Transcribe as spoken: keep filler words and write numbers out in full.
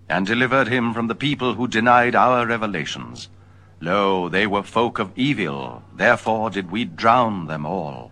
and delivered him from the people who denied our revelations. Lo, they were folk of evil, therefore did we drown them all.